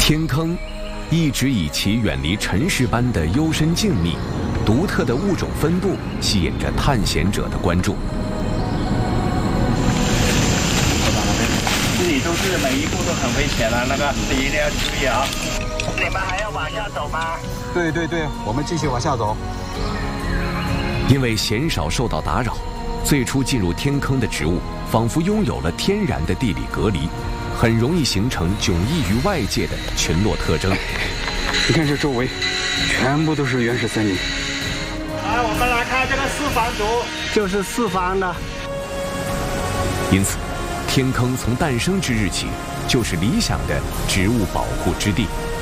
天坑一直以其远离尘世般的幽深静谧、独特的物种分布，吸引着探险者的关注。 这里都是每一步都很危险的，那个一定要注意啊！你们还要往下走吗？ 对，我们继续往下走。 因为鲜少受到打扰，最初进入天坑的植物仿佛拥有了天然的地理隔离，很容易形成迥异于外界的群落特征。 你看这周围，全部都是原始森林。 来，我们来看这个四方图，就是四方的。 因此，天坑从诞生之日起，就是理想的植物保护之地。